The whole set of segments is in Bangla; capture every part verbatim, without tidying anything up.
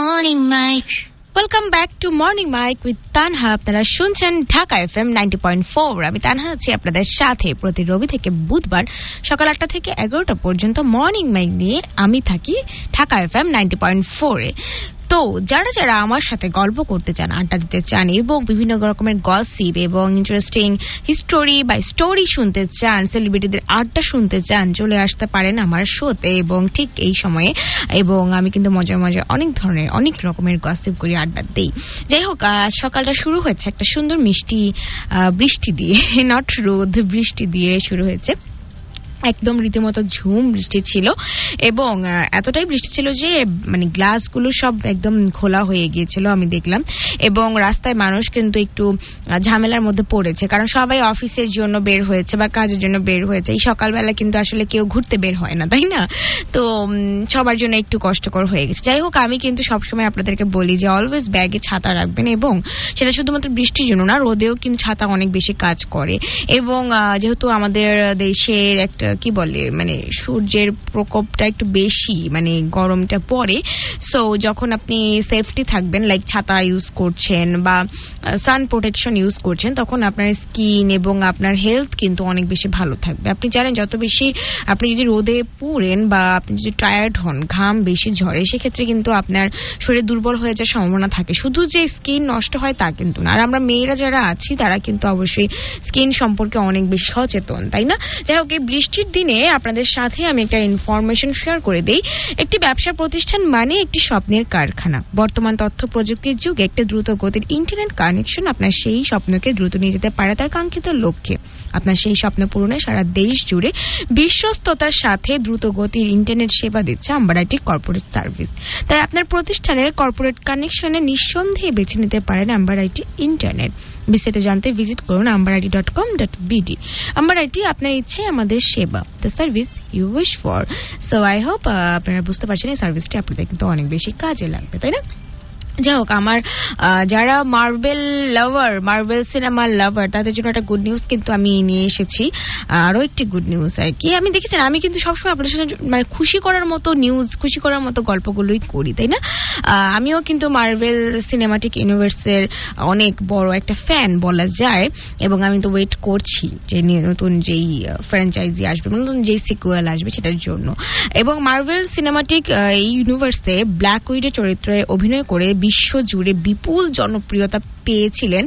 Morning Mike. Welcome back to morning mic with Tanha. আপনারা শুনছেন Dhaka FM ninety point four. আমি তানহা আছি আপনাদের সাথে প্রতি রবি থেকে বুধবার সকাল আটটা থেকে এগারোটা পর্যন্ত মর্নিং মাইক নিয়ে আমি থাকি ঢাকা এফএম নাইনটি পয়েন্ট ফোরে। তো যারা যারা আমার সাথে গল্প করতে চান, আড্ডা দিতে চান এবং বিভিন্ন রকমের গসিপ এবং ইন্টারেস্টিং হিস্টোরি বা স্টোরি শুনতে চান, সেলিব্রিটিদের আড্ডা শুনতে চান, চলে আসতে পারেন আমার শোতে এবং ঠিক এই সময়ে। এবং আমি কিন্তু মজার মজার অনেক ধরনের অনেক রকমের গসিপ করি, আড্ডা দেই। যাই হোক, সকালটা শুরু হয়েছে একটা সুন্দর মিষ্টি বৃষ্টি দিয়ে, নট রোদ, বৃষ্টি দিয়ে শুরু হয়েছে। একদম রীতিমতো ঝুম বৃষ্টি ছিল এবং এতটাই বৃষ্টি ছিল যে মানে গ্লাসগুলো সব একদম খোলা হয়ে গিয়েছিল আমি দেখলাম। এবং রাস্তায় মানুষ কিন্তু একটু ঝামেলার মধ্যে পড়েছে, কারণ সবাই অফিসের জন্য বের হয়েছে বা কাজের জন্য বের হয়েছে। এই সকালবেলা কিন্তু আসলে কেউ ঘুরতে বের হয় না, তাই না? তো সবার জন্য একটু কষ্টকর হয়ে গেছে। যাই হোক, আমি কিন্তু সবসময় আপনাদেরকে বলি যে অলওয়েজ ব্যাগে ছাতা রাখবেন, এবং সেটা শুধুমাত্র বৃষ্টির জন্য না, রোদেও কিন্তু ছাতা অনেক বেশি কাজ করে। এবং যেহেতু আমাদের দেশের একটা কি বলে মানে সূর্যের প্রকোপটা একটু বেশি, মানে গরমটা পড়ে, সো যখন আপনি সেফটি থাকবেন, লাইক ছাতা ইউজ করছেন বা সান প্রোটেকশন ইউজ করছেন, তখন আপনার স্কিন এবং আপনার হেলথ কিন্তু অনেক বেশি ভালো থাকবে। আপনি জানেন যত বেশি আপনি যদি রোদে পুড়েন বা আপনি যদি টায়ার্ড হন, ঘাম বেশি ঝরে, সেক্ষেত্রে কিন্তু আপনার শরীর দুর্বল হয়ে যাওয়ার সম্ভাবনা থাকে। শুধু যে স্কিন নষ্ট হয় তা কিন্তু না। আর আমরা মেয়েরা যারা আছি তারা কিন্তু অবশ্যই স্কিন সম্পর্কে অনেক বেশি সচেতন, তাই না? যাই হোক, এই বৃষ্টির দিনে আপনাদের সাথে আমি একটা ইনফরমেশন শেয়ার করে দেই। একটি ব্যবসা প্রতিষ্ঠান মানে একটি স্বপ্নের কারখানা। বর্তমান তথ্য প্রযুক্তির যুগে একটি দ্রুত গতির ইন্টারনেট কানেকশন আপনার সেই স্বপ্নকে দ্রুত নিয়ে যেতে পারে তার কাঙ্ক্ষিত লক্ষ্যে। আপনার সেই স্বপ্ন পূরণে সারা দেশ জুড়ে বিশ্বস্ততার সাথে দ্রুত গতির ইন্টারনেট সেবা দিচ্ছে আম্বার আইটি কর্পোরেট সার্ভিস। তাই আপনার প্রতিষ্ঠানের কর্পোরেট কানেকশনে নিঃসন্দেহে বেছে নিতে পারেন আম্বার আইটি ইন্টারনেট। বিস্তারিত জানতে ভিজিট করুন amber IT dot com dot BD. Amber IT, আপনার ইচ্ছে আমাদের সেবা, the service you wish for. So I hope আপনারা বুঝতে পারছেন এই সার্ভিসটি আপনাদের কিন্তু অনেক বেশি কাজে লাগবে, তাই না? যাই হোক, আমার যারা মার্বেল লাভার, মার্বেল সিনেমার লাভার, তাদের জন্য একটা গুড নিউজ কিন্তু আমি নিয়ে এসেছি। আরো একটি গুড নিউজ আর কি। আমি দেখেছেন আমি কিন্তু সবসময় আপনাদের সাথে মানে খুশি করার মতো নিউজ, খুশি করার মতো গল্পগুলোই করি, তাই না? আমিও কিন্তু মার্বেল সিনেমাটিক ইউনিভার্সের অনেক বড় একটা ফ্যান বলা যায়, এবং আমি তো ওয়েট করছি যে নতুন যেই ফ্র্যাঞ্চাইজি আসবে, নতুন যেই সিকুয়েল আসবে সেটার জন্য। এবং মার্বেল সিনেমাটিক এই ইউনিভার্সে ব্ল্যাক উইডো চরিত্রে অভিনয় করে বিশ্ব জুড়ে বিপুল জনপ্রিয়তা পেয়েছিলেন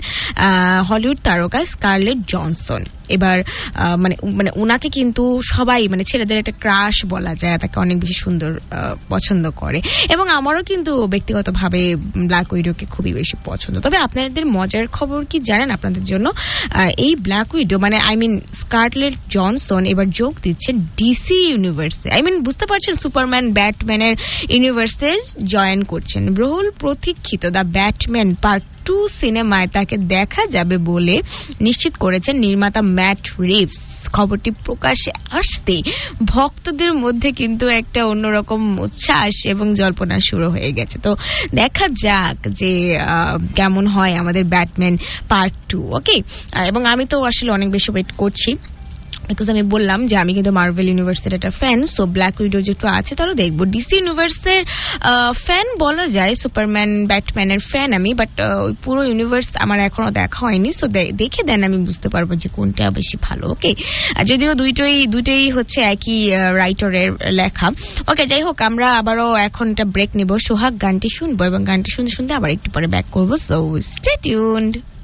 হলিউড তারকা স্কারলেট জনসন। এবার মানে মানে ওনাকে কিন্তু সবাই মানে ছেলেদের একটা ক্রাশ বলা যায়, তাকে অনেক বেশি সুন্দর পছন্দ করে, এবং আমারও কিন্তু ব্যক্তিগতভাবে ব্ল্যাক উইডোকে খুবই বেশি পছন্দ। তবে আপনাদের মজার খবর কি জানেন আপনাদের জন্য? এই ব্ল্যাক উইডো মানে আই মিন স্কারলেট জনসন এবার যোগ দিচ্ছে ডিসি ইউনিভার্সে। আই মিন বুঝতে পারছেন, সুপারম্যান ব্যাটম্যানের ইউনিভার্সে জয়েন করছেন। বহুল প্রতীক্ষিত দ্য ব্যাটম্যান পার্ট টু সিনেমায় তাকে দেখা যাবে বলে নিশ্চিত করেছেন নির্মাতা ম্যাট রিভস। খবরটি প্রকাশে আসতেই ভক্তদের মধ্যে কিন্তু একটা অন্যরকম উচ্ছ্বাস এবং জল্পনা শুরু হয়ে গেছে। তো দেখা যাক যে কেমন হয় আমাদের ব্যাটম্যান পার্ট টু। ওকে, এবং আমি তো আসলে অনেক বেশি ওয়েট করছি, বিকজ আমি বললাম যে আমি কিন্তু মার্ভেল ইউনিভার্সের একটা ফ্যান। সো ব্ল্যাক উইডো যেহেতু আছে তারও দেখবো। ডিসি ইউনিভার্সের ফ্যান বলা যায়, সুপারম্যান ব্যাটম্যানের ফ্যান আমি, বাট ওই পুরো ইউনিভার্স আমার এখনো দেখা হয়নি। সো দেখে দেন আমি বুঝতে পারবো যে কোনটা বেশি ভালো। ওকে, যদিও দুইটাই দুইটাই হচ্ছে একই রাইটারের লেখা। ওকে, যাই হোক, আমরা আবারও এখন একটা ব্রেক নিব, সোহাগ গানটি শুনবো এবং গানটি শুনতে শুনতে আবার একটু পরে ব্যাক করবো। So stay tuned.